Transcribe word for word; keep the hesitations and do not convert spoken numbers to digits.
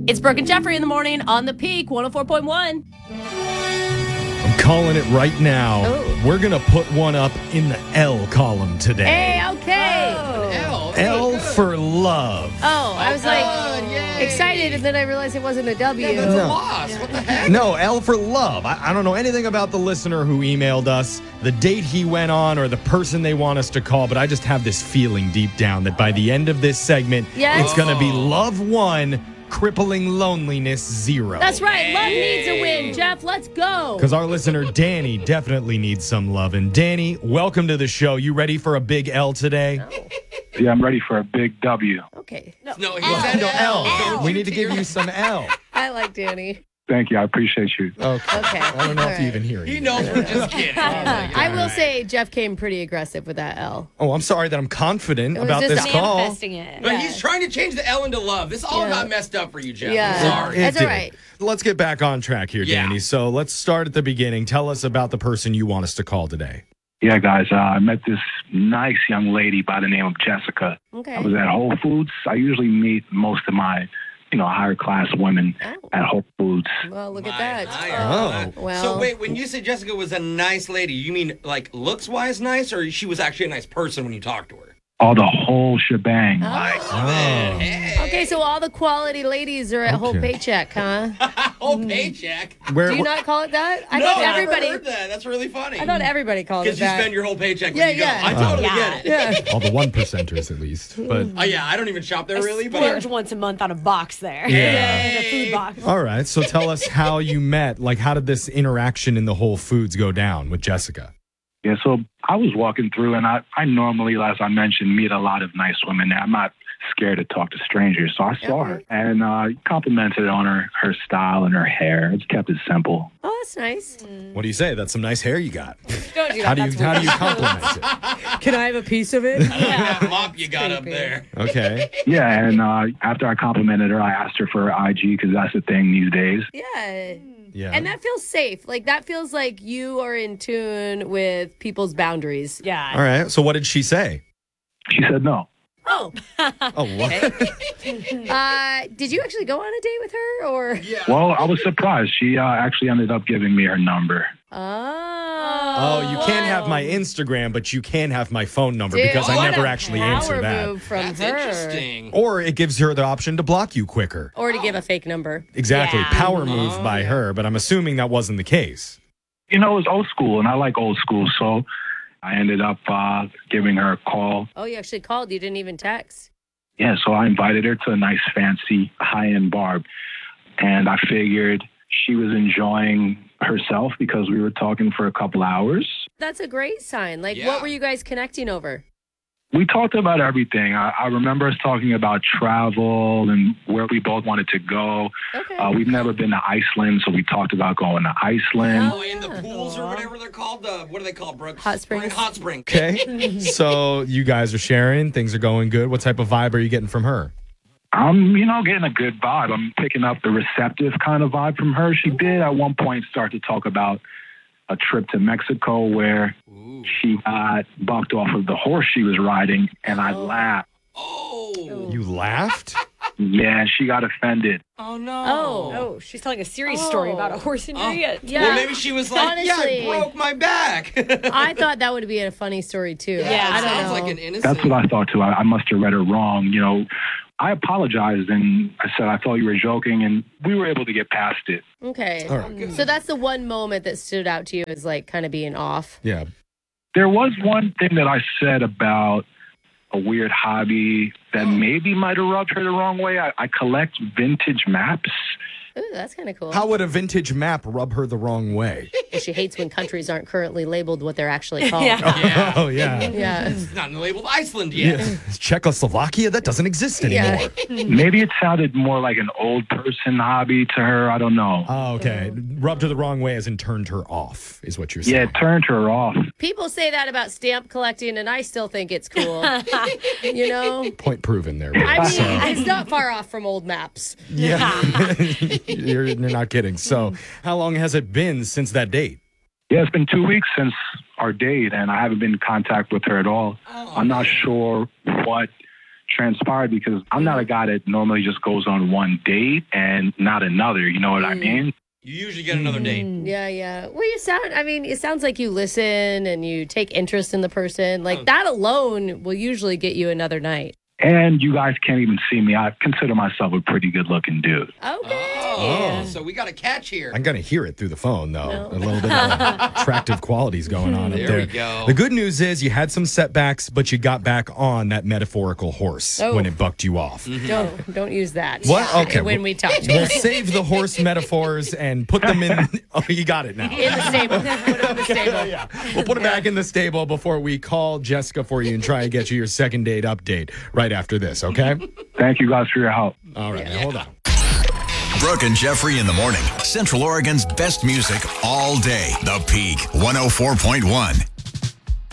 It's Brooke and Jeffrey in the morning on the Peak one oh four point one. I'm calling it right now. Oh. We're going to put one up in the L column today. Hey, okay. L. L for love. Oh, I was like God, yay. excited, and then I realized it wasn't a W. Yeah, that's No. a loss. What the heck? No, L for love. I, I don't know anything about the listener who emailed us, the date he went on, or the person they want us to call, but I just have this feeling deep down that by the end of this segment, Yes. it's going to be Oh. love one, crippling loneliness zero. That's right. Love needs a win, Jeff. Let's go. Because our listener, Danny, definitely needs some love. And Danny, welcome to the show. You ready for a big L today? Yeah, I'm ready for a big W. Okay. No, he L. said No, L. L. We need to give you some L. I like Danny. Thank you. I appreciate you. Okay. Okay. I don't know All if you right. even hear it. He knows we're just kidding. I will say Jeff came pretty aggressive with that L. Oh, I'm sorry that I'm confident It was about just this a- call. Manifesting it. But he's trying to change the L into love. This all Yeah. got messed up for you, Jeff. Yeah. I'm sorry. It That's all did. right. Let's get back on track here, Yeah. Danny. So let's start at the beginning. Tell us about the person you want us to call today. Yeah, guys, uh, I met this nice young lady by the name of Jessica. Okay. I was at Whole Foods. I usually meet most of my, you know, higher class women Oh. at Whole Foods. Well, look My at that. higher. Oh. Well. So wait, when you say Jessica was a nice lady, you mean like looks wise nice, or she was actually a nice person when you talked to her? All the whole shebang. Oh. Hey. Okay, so all the quality ladies are at Whole Okay. Paycheck, huh? Whole paycheck. Where, Do you not call it that? I no, thought I never everybody. heard that. That's really funny. I thought everybody called it Because you that. spend your whole paycheck Yeah, when you yeah. go. I totally Yeah. get it. yeah. all the one percenters at least. But Oh yeah, I don't even shop there really, but Splurge once a month on a box there. Yeah. The food box. all right. So tell us how you met. Like, how did this interaction in the Whole Foods go down with Jessica? Yeah, so I was walking through, and I, I normally, as I mentioned, meet a lot of nice women there. I'm not scared to talk to strangers. So I saw her and uh, complimented on her, her style and her hair. It's kept it simple. Oh, that's nice. What do you say? That's some nice hair you got. Don't do that. How do you That's how do weird. you compliment it? Can I have a piece of it? that mop you got up creepy. there. Okay. Yeah, and uh, after I complimented her, I asked her for her I G because that's the thing these days. Yeah. Yeah. And that feels safe. Like, that feels like you are in tune with people's boundaries. Yeah. all right. So what did she say? She said no. Oh. Oh, what? Uh, did you actually go on a date with her, or? Yeah. Well, I was surprised. She uh, actually ended up giving me her number. Oh. Oh, you can't have my Instagram, but you can have my phone number Dude, because I what never a actually power answer that. move from That's her. interesting. Or it gives her the option to block you quicker. Or to give a fake number. Exactly. Yeah. Power move Oh, by yeah. her, but I'm assuming that wasn't the case. You know, it was old school, and I like old school, so I ended up uh, giving her a call. Oh, you actually called. You didn't even text. Yeah, so I invited her to a nice, fancy, high-end bar, and I figured she was enjoying herself because we were talking for a couple hours. That's a great sign. Like, Yeah. what were you guys connecting over? We talked about everything. I, I remember us talking about travel and where we both wanted to go. Okay. Uh, we've never been to Iceland, so we talked about going to Iceland. Oh, and the pools or whatever they're called. The what are they called, Brooke? Hot springs. Hot spring. Okay. So you guys are sharing. Things are going good. What type of vibe are you getting from her? I'm, you know, getting a good vibe. I'm picking up the receptive kind of vibe from her. She did at one point start to talk about a trip to Mexico where Ooh. she got bucked off of the horse she was riding, and I laughed. Oh. You laughed? Yeah, she got offended. Oh no. Oh. Oh, she's telling a serious story about a horse injury. Oh. Yeah. Well, maybe she was like, Honestly. yeah, I broke my back. I thought that would be a funny story, too. Yeah, I don't sounds know. like an innocent. That's what I thought too. I, I must have read her wrong. You know, I apologized and I said I thought you were joking, and we were able to get past it. Okay. All right. So that's the one moment that stood out to you as, like, kind of being off. Yeah. There was one thing that I said about a weird hobby that maybe might have rubbed her the wrong way. I, I collect vintage maps. Ooh, that's kind of cool. How would a vintage map rub her the wrong way? Well, she hates when countries aren't currently labeled what they're actually called. Yeah. Yeah. Oh, yeah. Yeah. It's not labeled Iceland yet. Yeah. Czechoslovakia? That doesn't exist anymore. Yeah. Maybe it sounded more like an old person hobby to her. I don't know. Oh, okay. Rubbed her the wrong way as in turned her off, is what you're saying. Yeah, it turned her off. People say that about stamp collecting, and I still think it's cool. You know? Point proven there. I mean, So, it's not far off from old maps. yeah. you're, you're not kidding. So, how long has it been since that date? Yeah, it's been two weeks since our date, and I haven't been in contact with her at all. Oh, I'm not man. sure what transpired because I'm not a guy that normally just goes on one date and not another. You know what I mean? You usually get another date. Yeah, yeah. Well, you sound, I mean, it sounds like you listen and you take interest in the person. Like Oh. that alone will usually get you another night. And you guys can't even see me. I consider myself a pretty good looking dude. Okay. Oh, so we got a catch here. I'm going to hear it through the phone, though. No. A little bit of attractive qualities going on up There there. we go. The good news is you had some setbacks, but you got back on that metaphorical horse Oh. when it bucked you off. Don't don't use that. What? Okay, When well- we talk to We'll you. save the horse metaphors and put them in. Oh, you got it now. In the stable. Put it in the stable. Yeah. We'll put it back in the stable before we call Jessica for you and try and get you your second date update right after this, okay? Thank you guys for your help. All right, now, hold on. Brooke and Jeffrey in the morning. Central Oregon's best music all day. The Peak one oh four point one.